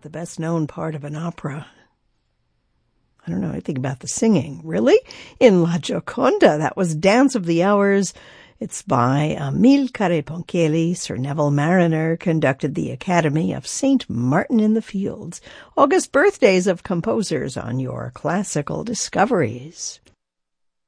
the best-known part of an opera? I don't know, I think about the singing. Really? In La Gioconda, that was Dance of the Hours. It's by Amilcare Ponchielli. Sir Neville Marriner conducted the Academy of St. Martin in the Fields. August birthdays of composers on your classical discoveries.